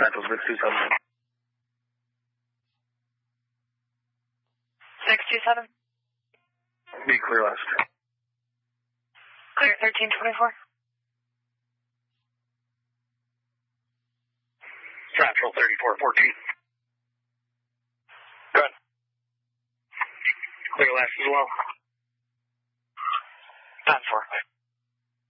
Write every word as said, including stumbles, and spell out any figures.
Central six two seven. six two seven. Be clear last. Clear thirteen twenty-four. Central thirty-four fourteen. Good. Clear last as well.